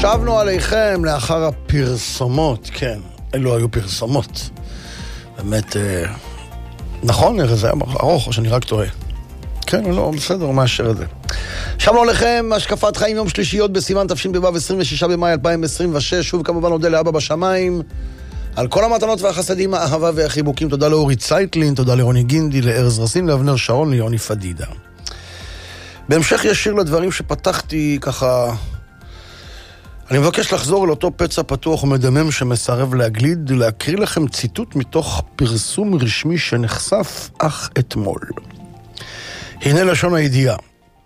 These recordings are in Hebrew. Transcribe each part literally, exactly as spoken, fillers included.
שבנו עליכם לאחר הפרסומות, כן, אלו היו פרסומות. באמת, אה, נכון, זה היה ארוך, או שאני רק טועה. כן, לא, בסדר, מאשר את זה. שבנו עליכם, השקפת חיים יום שלישיות בסימן תשפ"ב, עשרים ושישה במאי אלפיים עשרים ושש. שוב כמובן נודה לאבא בשמיים על כל המתנות והחסדים, האהבה והחיבוקים. תודה לאורי צייטלין, תודה לרוני גינדי, לארז רסין, לאבנר שרון, ליוני פדידה. בהמשך ישיר לדברים שפתחתי ככה, אני מבקש לחזור לאותו פצע פתוח ומדמם שמסרב להגליד, להקריא לכם ציטוט מתוך פרסום רשמי שנחשף אך אתמול. הנה לשון הידיעה.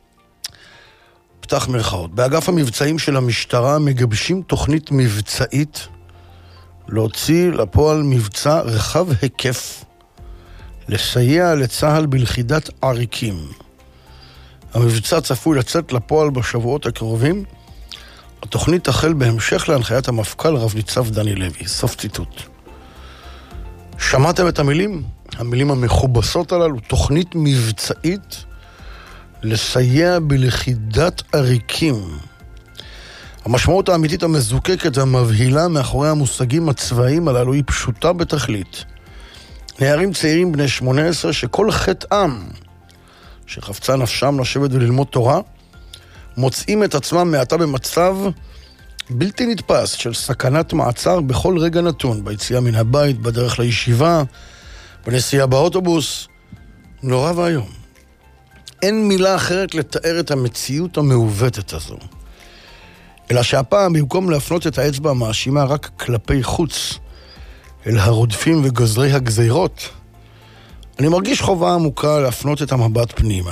פתח מרכאות. באגף המבצעים של המשטרה מגבשים תוכנית מבצעית להוציא לפועל מבצע רחב היקף לסייע לצהל בלכידת עריקים. המבצע צפוי לצאת לפועל בשבועות הקרובים. התוכנית תחל בהמשך להנחיית המפכ"ל רב ניצב דני לוי. סוף ציטוט. שמעתם את המילים? המילים המכובסות הללו, תוכנית מבצעית לסייע בלכידת עריקים. המשמעות האמיתית המזוקקת והמבהילה מאחורי המושגים הצבאיים הללו היא פשוטה בתכלית. נערים צעירים בני שמונה עשרה שכל חטאם שחפצה נפשם לשבת וללמוד תורה, מוצאים את עצמם מעתה במצב בלתי נתפס של סכנת מעצר בכל רגע נתון, ביציאה מן הבית, בדרך לישיבה, בנסיעה באוטובוס. נורא והיום. אין מילה אחרת לתאר את המציאות המעוותת הזו. אלא שהפעם, במקום להפנות את האצבע המאשימה רק כלפי חוץ, אל הרודפים וגוזרי הגזירות, אני מרגיש חובה עמוקה להפנות את המבט פנימה.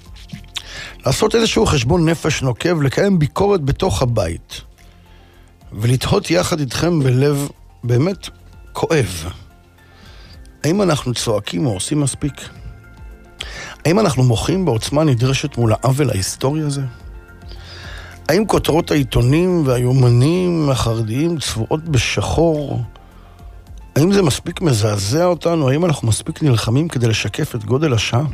לעשות איזשהו חשבון נפש נוקב, לקיים ביקורת בתוך הבית, ולתהות יחד איתכם בלב באמת כואב. האם אנחנו צועקים או עושים מספיק? האם אנחנו מוחים בעוצמה נדרשת מול העוול ההיסטורי הזה? האם כותרות העיתונים והיומנים החרדיים צבועות בשחור? האם זה מספיק מזעזע אותנו? האם אנחנו מספיק נלחמים כדי לשקף את גודל השעה?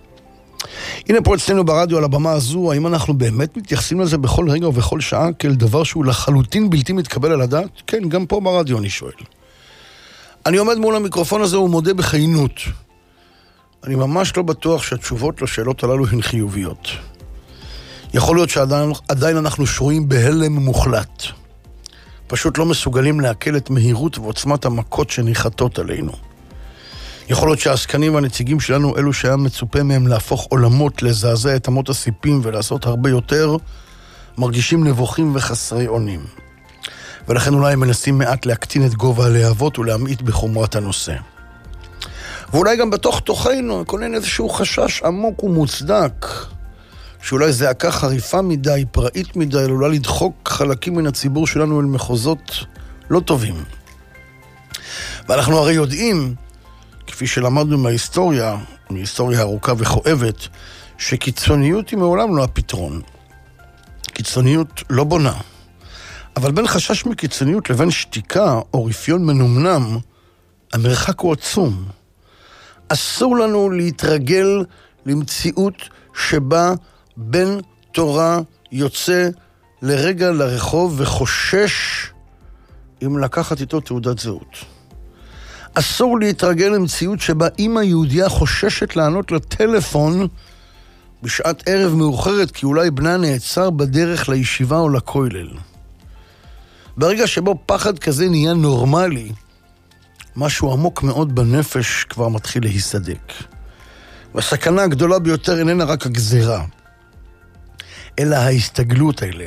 הנה פה אצלנו ברדיו על הבמה הזו, האם אנחנו באמת מתייחסים לזה בכל רגע ובכל שעה כאל דבר שהוא לחלוטין בלתי מתקבל על הדעת? כן, גם פה ברדיו אני שואל. אני עומד מול המיקרופון הזה ומודה בכיינות. אני ממש לא בטוח שהתשובות לשאלות הללו הן חיוביות. יכול להיות שעדיין אנחנו שרויים בהלם מוחלט. פשוט לא מסוגלים להקל את מהירות ועוצמת המכות שניחתות עלינו. יכול להיות שהעסקנים והנציגים שלנו, אלו שהיה מצופה מהם להפוך עולמות, לזעזע את אמות הסיפים ולעשות הרבה יותר, מרגישים נבוכים וחסרי אונים. ולכן אולי הם מנסים מעט להקטין את גובה הלהבות ולהמעיט בחומרת הנושא. ואולי גם בתוך תוכנו כונן איזשהו חשש עמוק ומוצדק, שאולי זעקה חריפה מדי, פראית מדי, עלולה לדחוק חלקים מן הציבור שלנו אל מחוזות לא טובים. ואנחנו הרי יודעים, כפי שלמדנו מההיסטוריה, מההיסטוריה ארוכה וכואבת, שקיצוניות היא מעולם לא הפתרון. קיצוניות לא בונה. אבל בין חשש מקיצוניות לבין שתיקה או רפיון מנומנם, המרחק הוא עצום. אסור לנו להתרגל למציאות שבה בן תורה יוצא לרגע לרחוב וחושש אם לקחת איתו תעודת זהות. אסור להתרגל למציאות שבה אמא יהודיה חוששת לענות לטלפון בשעת ערב מאוחרת כי אולי בנה נעצר בדרך לישיבה או לכולל. ברגע שבו פחד כזה נהיה נורמלי, משהו עמוק מאוד בנפש כבר מתחיל להיסדק. והסכנה הגדולה ביותר איננה רק הגזירה, אלא ההסתגלות אליה.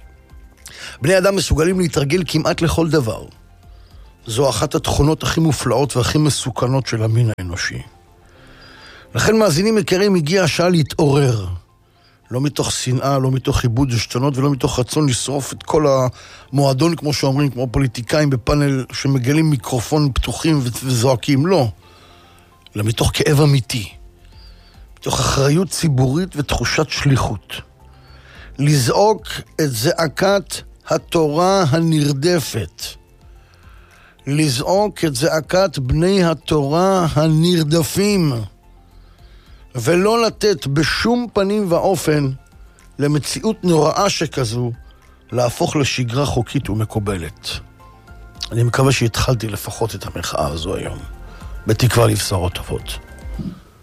בני אדם מסוגלים להתרגל כמעט לכל דבר. זו אחת התכונות הכי מופלאות והכי מסוכנות של המין האנושי. לכן מאזינים יקרים, הגיע השעה להתעורר. לא מתוך שנאה, לא מתוך עיבוד ושתונות, ולא מתוך רצון לשרוף את כל המועדון, כמו שאומרים, כמו פוליטיקאים בפאנל שמגלים מיקרופון פתוחים וזועקים. לא. אלא מתוך כאב אמיתי. מתוך אחריות ציבורית ותחושת שליחות. לזעוק את זעקת התורה הנרדפת. לזעוק את זעקת בני התורה הנרדפים. ולא לתת בשום פנים ואופן למציאות נוראה שכזו להפוך לשגרה חוקית ומקובלת. אני מקווה שהתחלתי לפחות את המחאה הזו היום, בתקווה לבשורות טובות.